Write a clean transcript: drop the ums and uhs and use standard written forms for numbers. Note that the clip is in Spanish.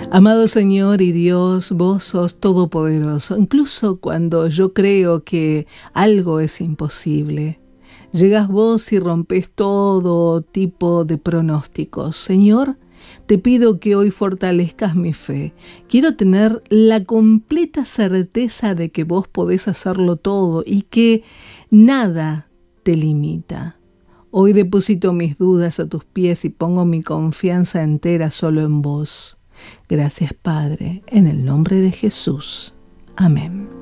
Amado Señor y Dios, vos sos todopoderoso, incluso cuando yo creo que algo es imposible. Llegás vos y rompes todo tipo de pronósticos. Señor, te pido que hoy fortalezcas mi fe. Quiero tener la completa certeza de que vos podés hacerlo todo y que nada te limita. Hoy deposito mis dudas a tus pies y pongo mi confianza entera solo en vos. Gracias, Padre, en el nombre de Jesús. Amén.